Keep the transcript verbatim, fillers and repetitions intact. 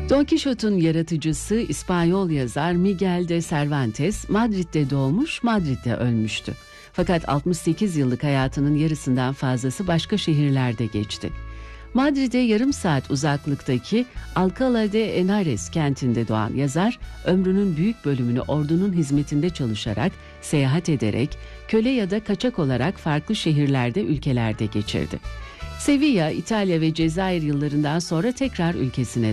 Don Quixote'un yaratıcısı İspanyol yazar Miguel de Cervantes, Madrid'de doğmuş, Madrid'de ölmüştü. Fakat altmış sekiz yıllık hayatının yarısından fazlası başka şehirlerde geçti. Madrid'e yarım saat uzaklıktaki Alcalá de Henares kentinde doğan yazar, ömrünün büyük bölümünü ordunun hizmetinde çalışarak, seyahat ederek, köle ya da kaçak olarak farklı şehirlerde, ülkelerde geçirdi. Sevilla, İtalya ve Cezayir yıllarından sonra tekrar ülkesine